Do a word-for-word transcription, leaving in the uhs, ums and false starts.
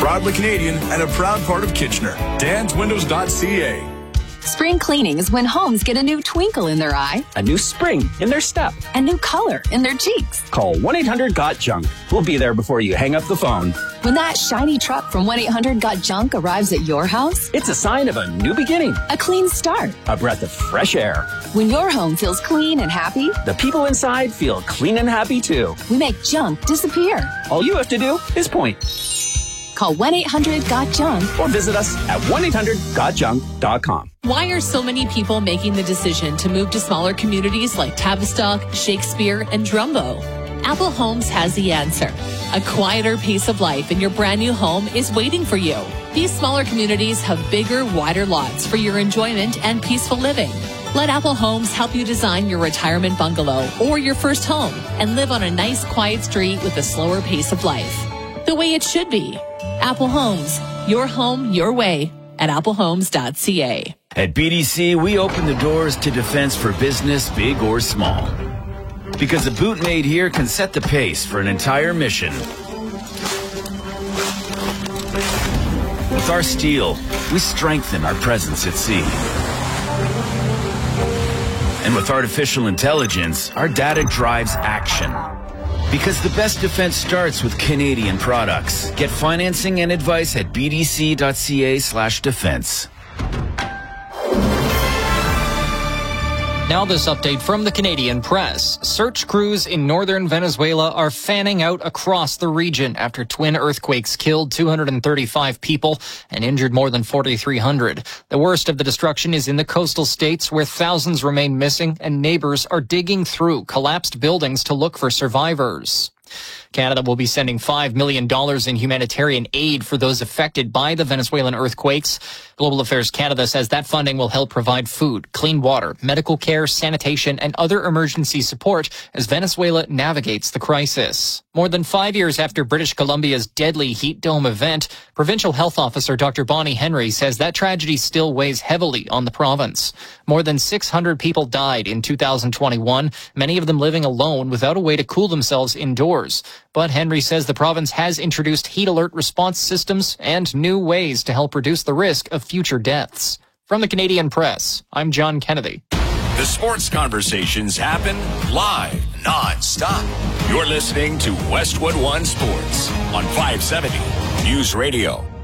proudly Canadian and a proud part of Kitchener. dans windows dot c a. Spring cleaning is when homes get a new twinkle in their eye, a new spring in their step, a new color in their cheeks. Call one eight hundred got junk. We'll be there before you hang up the phone. When that shiny truck from one eight hundred got junk arrives at your house, it's a sign of a new beginning, a clean start, a breath of fresh air. When your home feels clean and happy, the people inside feel clean and happy too. We make junk disappear. All you have to do is point. Call one eight hundred got junk or visit us at one eight hundred got junk dot com. Why are so many people making the decision to move to smaller communities like Tavistock, Shakespeare, and Drumbo? Apple Homes has the answer. A quieter pace of life in your brand new home is waiting for you. These smaller communities have bigger, wider lots for your enjoyment and peaceful living. Let Apple Homes help you design your retirement bungalow or your first home and live on a nice, quiet street with a slower pace of life. The way it should be. Apple Homes, your home, your way, at apple homes dot c a. At B D C, we open the doors to defense for business, big or small. Because a boot made here can set the pace for an entire mission. With our steel, we strengthen our presence at sea. And with artificial intelligence, our data drives action. Because the best defense starts with Canadian products. Get financing and advice at b d c dot c a slash defense. Now this update from the Canadian Press. Search crews in northern Venezuela are fanning out across the region after twin earthquakes killed two hundred thirty-five people and injured more than forty-three hundred. The worst of the destruction is in the coastal states where thousands remain missing and neighbors are digging through collapsed buildings to look for survivors. Canada will be sending five million dollars in humanitarian aid for those affected by the Venezuelan earthquakes. Global Affairs Canada says that funding will help provide food, clean water, medical care, sanitation, and other emergency support as Venezuela navigates the crisis. More than five years after British Columbia's deadly heat dome event, Provincial Health Officer Doctor Bonnie Henry says that tragedy still weighs heavily on the province. More than six hundred people died in two thousand twenty-one, many of them living alone without a way to cool themselves indoors. But Henry says the province has introduced heat alert response systems and new ways to help reduce the risk of future deaths. From the Canadian Press, I'm John Kennedy. The sports conversations happen live, non-stop. You're listening to Westwood One Sports on five seventy News Radio.